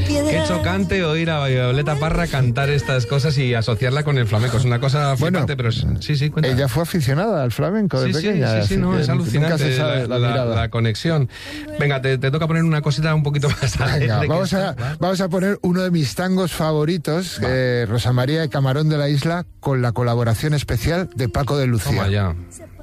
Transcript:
Qué chocante oír a Violeta Parra cantar estas cosas y asociarla con el flamenco. Es una cosa flipante, pero sí, cuenta. Ella fue aficionada al flamenco de pequeña. Sí, no, es alucinante. Nunca se sabe la conexión. Venga, te toca poner una cosita un poquito más alegre. Vamos a poner uno de mis tangos favoritos, Rosa María de Camarón de la Isla, con la colaboración especial de Paco de Lucía. Toma ya.